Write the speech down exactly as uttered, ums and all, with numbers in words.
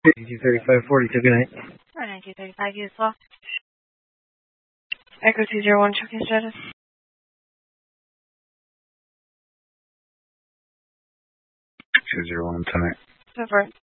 nineteen thirty-five forty-two, good night. Or nineteen thirty-five, you as well. Echo two zero one, check-in status. two zero one, tonight. Over.